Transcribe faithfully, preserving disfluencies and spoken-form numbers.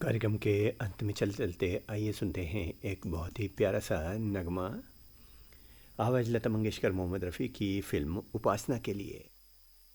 कार्यक्रम के अंत में चलते चलते आइए सुनते हैं एक बहुत ही प्यारा सा नगमा। आवाज़ लता मंगेशकर, मोहम्मद रफ़ी की फ़िल्म उपासना के लिए।